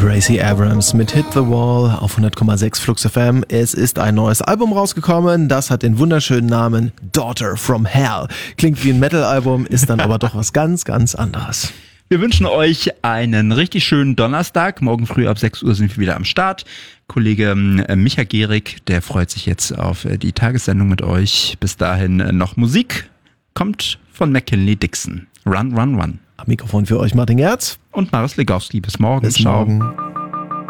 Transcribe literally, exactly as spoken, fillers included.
Gracie Abrams mit Hit the Wall auf hundert Komma sechs Flux F M. Es ist ein neues Album rausgekommen, das hat den wunderschönen Namen Daughter from Hell. Klingt wie ein Metal-Album, ist dann aber doch was ganz, ganz anderes. Wir wünschen euch einen richtig schönen Donnerstag. Morgen früh ab sechs Uhr sind wir wieder am Start. Kollege Micha Gehrig, der freut sich jetzt auf die Tagessendung mit euch. Bis dahin noch Musik. Kommt von McKinley Dixon. Run, run, run. Am Mikrofon für euch Martin Gerz. Und Maris Legowski. Bis morgen. Bis Ciao. morgen.